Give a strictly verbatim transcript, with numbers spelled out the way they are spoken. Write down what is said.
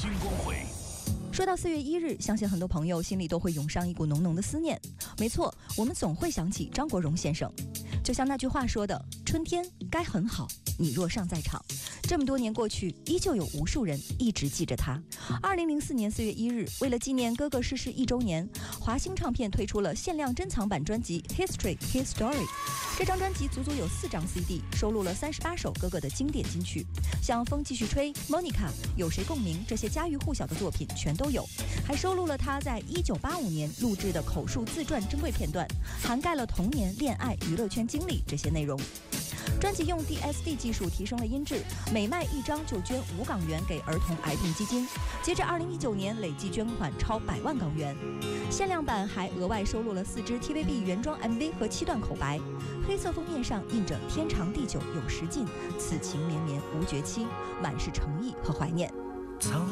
新光辉。 说到四月一日，相信很多朋友心里都会涌上一股浓浓的思念。没错，我们总会想起张国荣先生。就像那句话说的，春天该很好，你若尚在场。这么多年过去，依旧有无数人一直记着他。二零零四年四月一日，为了纪念哥哥逝世一周年，华星唱片推出了限量珍藏版专辑 History His Story。这张专辑足足有四张 C D， 收录了三十八首哥哥的经典金曲，像《风继续吹》、Monica、有谁共鸣这些家喻户晓的作品全都有，还收录了他在一九八五年录制的口述自传珍贵片段，涵盖了童年、恋爱、娱乐圈经历这些内容。专辑用 D S D 技术提升了音质，每卖一张就捐五港元给儿童癌病基金。截至二零一九年，累计捐款超百万港元。限量版还额外收录了四支 T V B 原装 M V 和七段口白，黑色封面上印着“天长地久有时尽，此情绵绵无绝期”，满是诚意和怀念。